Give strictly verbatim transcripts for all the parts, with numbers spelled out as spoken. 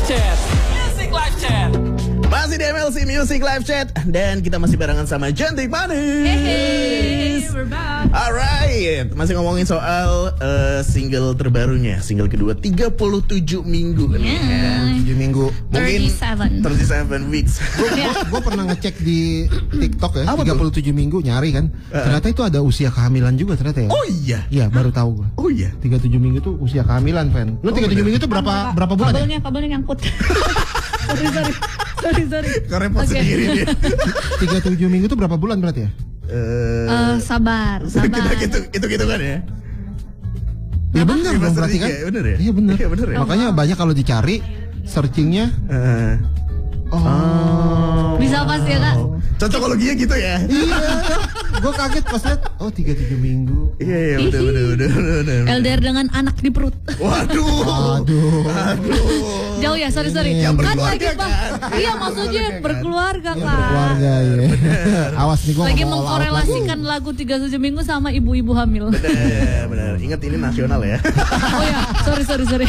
Chat. Music Live Chat. Masih di M L C Music Live Chat. Dan kita masih barengan sama Cantik Manis. Hey, we're back. Alright, masih ngomongin soal uh, single terbarunya, single kedua tiga puluh tujuh minggu nih. Yeah. tujuh minggu. Mungkin thirty-seven. tiga puluh tujuh weeks. Gue pernah ngecek di TikTok ya, Apa tiga puluh tujuh minggu nyari kan. Uh. Ternyata itu ada usia kehamilan juga ternyata ya. Oh iya. Iya, baru tahu gue. Oh iya. tiga puluh tujuh minggu tuh usia kehamilan, Fan. Lu Oh, tiga puluh tujuh bener. minggu tuh berapa berapa bulan ya? Kabelnya, kabelnya nyangkut. sorry, sorry. Sorry, sorry. Kau repot Oke. sendiri dia. tiga puluh tujuh minggu tuh berapa bulan berarti ya? Eh, Eh, sabar, sabar. kita gitu itu gitu kan ya. Ya benar Iya, dong Mas berarti Rika, kan? ya, bener ya? Iya benar. Iya, bener ya? Makanya banyak kalau dicari searchingnya. Eh, Oh. Bisa pasti ya, Kak? Cocokologinya gitu ya. Iya, gue kaget pas lihat. Oh, tiga puluh tujuh minggu. Iya, iya, bener, bener, bener, bener. L D R dengan anak di perut. Waduh. Aduh. Aduh. Jauh ya, sorry, sorry. Ini yang Kan berkeluarga lagi, Bang. kan? Iya, maksudnya Berkeluarga kan? berkeluarga, Yang Kak. berkeluarga ya. Awas nih gue Lagi mengkorelasikan lagu tiga puluh tujuh minggu sama ibu-ibu hamil. Bener, bener. Ingat ini nasional ya. Oh ya, sorry, sorry, sorry.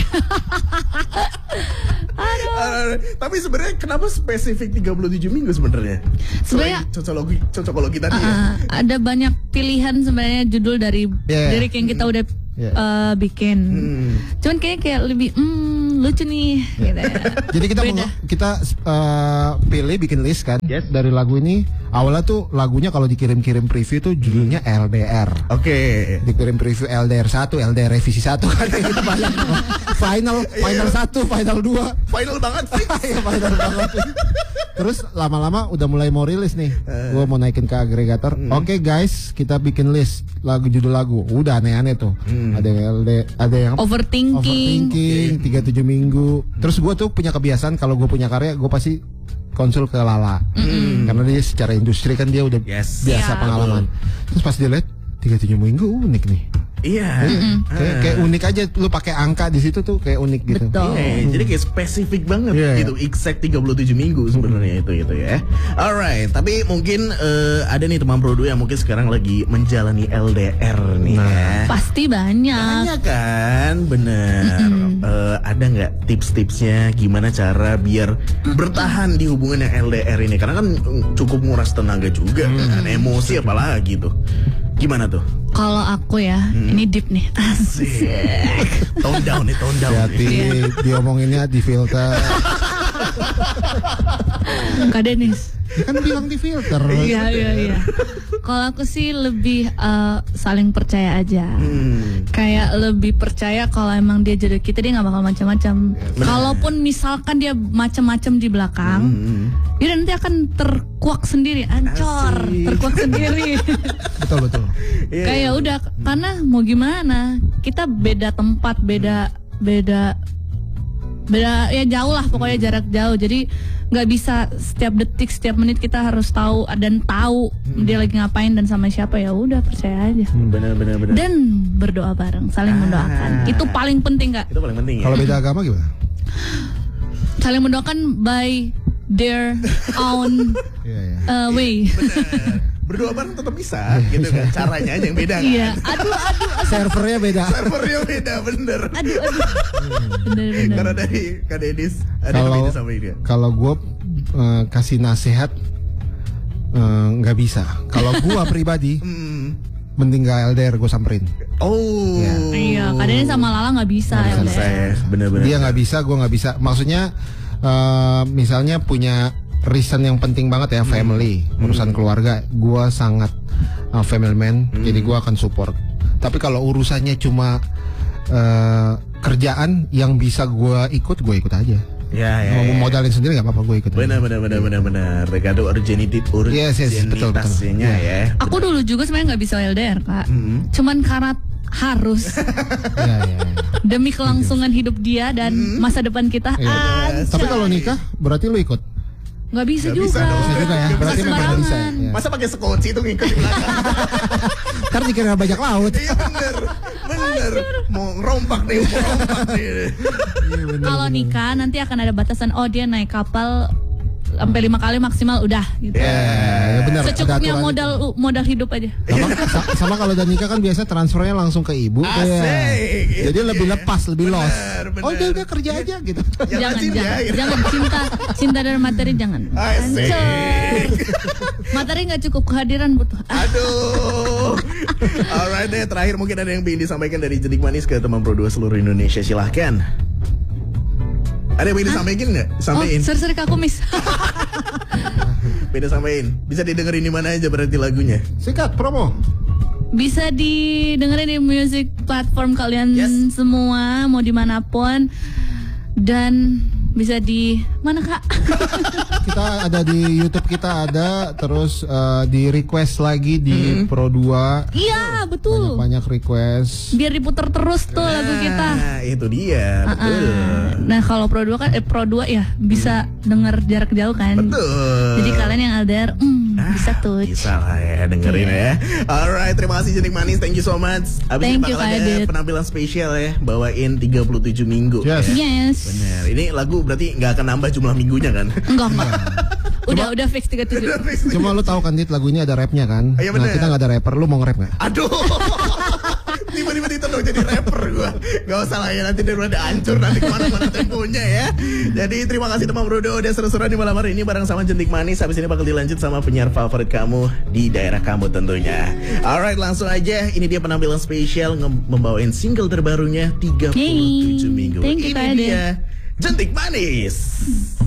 Uh, tapi sebenarnya kenapa spesifik tiga puluh tujuh minggu sebenarnya? Sebenarnya- Selain cocokologi cocokologi tadi ya. Ah, ada banyak pilihan sebenarnya judul dari Yeah. lirik yang kita udah Yeah. eh, bikin. Hmm. Cuman kayaknya kayak lebih hmm, lucu nih gitu ya. Jadi kita Beda. mau, kita uh, pilih bikin list kan. Yes. Dari lagu ini awalnya tuh lagunya kalau dikirim-kirim preview tuh judulnya L D R. Oke. Dikirim preview L D R satu, L D R revisi satu kan kayak gitu banyak. Final, final satu, final dua. Final banget fix. Iya, final banget. Terus lama-lama udah mulai mau rilis nih. Gue mau naikin ke agregator. Oke guys, kita bikin list lagu judul lagu. Udah aneh-aneh tuh. Ada yang L D, ada yang Overthinking. overthinking, tiga puluh tujuh minggu. Terus gue tuh punya kebiasaan kalau gue punya karya, gue pasti konsul ke Lala. Karena dia secara industri kan dia udah Yes. biasa Ya. pengalaman. Terus pas dia lihat tiga puluh tujuh minggu unik nih. Iya. Kayak, kayak unik aja, lu pakai angka di situ tuh kayak unik gitu. Betul. Iya, jadi kayak spesifik banget Iya. gitu, exact tiga puluh tujuh minggu sebenarnya itu gitu ya. Alright, tapi mungkin eh, ada nih teman Prodo yang mungkin sekarang lagi menjalani L D R nih ya. Pasti banyak. Banyak kan, bener. Eh, ada nggak tips-tipsnya gimana cara biar bertahan di hubungan yang L D R ini? Karena kan mm, cukup nguras tenaga juga, kan, emosi apalagi tuh. Gimana tuh? Kalau aku ya, ini deep nih. Asik. Tone down nih, tone down. Hati nih. diomonginnya di filter. Kak Denis. Dia kan bilang di filter. Iya, iya, iya. Kalau aku sih lebih eh, saling percaya aja. Hmm. Kayak lebih percaya kalau emang dia jodoh kita, dia nggak bakal macam-macam. Kalaupun misalkan dia macam-macam di belakang, Hmm. dia nanti akan terkuak sendiri, ancor, Asik. terkuak sendiri. Betul betul. Iya. Kayak udah, karena mau gimana, kita beda tempat, beda, beda, beda ya jauh lah pokoknya, jarak jauh. Jadi nggak bisa setiap detik, setiap menit kita harus tahu dan tahu dia lagi ngapain dan sama siapa. Ya udah, percaya aja. Bener, bener, bener. Dan berdoa bareng, saling Ah. mendoakan. Itu paling penting, Kak. Itu paling penting ya. Kalau beda agama gimana? Saling mendoakan by their own Iya iya. uh, way. Bener. Berdoa bareng tetap bisa gitu kan. Caranya aja yang beda kan. Iya. Aduh, aduh, aduh, Servernya beda. Servernya beda, bener. aduh, aduh. Bener, bener. Karena dari Kak Dedis ada yang Kalau beda sama ini. kalau gue uh, kasih nasihat uh, nggak bisa. Kalau gue pribadi Hmm. mending gak L D R gue samperin. Oh. Iya, kadang sama Lala nggak bisa. Nggak ya Bisa udah. ya, bener-bener. Dia nggak bisa, gue nggak bisa. Maksudnya uh, misalnya punya reason yang penting banget ya, family, urusan keluarga. Gue sangat uh, family man, jadi gue akan support. Tapi kalau urusannya cuma uh, kerjaan yang bisa gue ikut, gue ikut aja. Ya, ya, Mau ya. modalin sendiri nggak apa-apa, gue ikut. aja. Benar, benar, benar, benar, benar. Regado urgenity, Yes, yes, betul, betul. urgenitasnya ya. Aku dulu juga sebenarnya nggak bisa L D R, Kak. Cuman karena harus Iya, iya, iya. demi kelangsungan hidup dia dan masa depan kita. Iya. Anjay. Tapi kalau nikah berarti lu ikut. nggak bisa Nggak juga. bisa dong. Bisa juga ya. Nggak Berarti bisa memang nggak bisa. sembarangan. Ya. Masa pakai sekunci itu ngikut di belakang? Ntar dikira bajak laut. Iya bener, bener. Mau ngerompak nih, mau ngerompak nih. Kalau nikah nanti akan ada batasan. Oh, dia naik kapal sampai lima kali maksimal udah gitu. Ya, ya benar. ada Secukupnya aturan modal modal hidup aja. Sama, sa- sama kalau udah nikah kan biasa transfernya langsung ke ibu. Asik. Ya. Jadi lebih lepas, lebih Bener, los. bener. Oh udah udah kerja aja gitu. Yang jangan rajin jangan, ya, gitu. jangan cinta cinta dan materi jangan. Asik. Hancur. Materi nggak cukup, kehadiran butuh. Aduh. Alright deh, terakhir mungkin ada yang ingin disampaikan dari Jentik Manis ke teman Pro dua seluruh Indonesia, silahkan. Ada yang ingin disampaikan nggak? Oh, Sampaikan. seri-seri kakumis. Beda sampein. Bisa didengerin di mana aja berarti lagunya? Sikat promo. Bisa didengerin di music platform kalian Yes. semua, mau dimanapun. Dan bisa di mana kak? Kita ada di YouTube, kita ada terus eh, di request lagi di Pro dua. Iya betul. Banyak request. Biar diputer terus tuh lagu kita. Nah, itu dia. Betul. Ah, nah kalau Pro dua kan eh Pro dua ya bisa denger jarak jauh kan. Betul. Jadi kalian yang L D R hmm, bisa tuh. Bisa lah ya dengerin ya. Alright, terima kasih Jentik Manis, thank you so much. Abis Thank ini you, bakal Kak ada Adit. penampilan spesial ya, bawain tiga puluh tujuh minggu. Yes. Ya. Yes. Bener, ini lagu berarti nggak akan nambah jumlah minggunya kan? Enggak enggak. Udah udah fix tiga puluh tujuh. Cuma lu tahu kan Dit, lagunya ada rapnya kan? Iya, Nah bener. kita nggak ada rapper, lu mau nge-rap nggak? Aduh. Tiba-tiba ditodong jadi rapper gua. Gak usah lah ya, nanti daripada hancur nanti kemana-mana temponya ya. Jadi terima kasih teman Bro udah seru-seruan di malam hari ini bareng sama Jentik Manis. Habis ini bakal dilanjut sama penyiar favorit kamu di daerah kamu tentunya. Alright, langsung aja. Ini dia penampilan spesial nge- membawain single terbarunya tiga puluh tujuh Yeay. minggu. Thank you, Ini Kak Adit. dia Jentik Manis.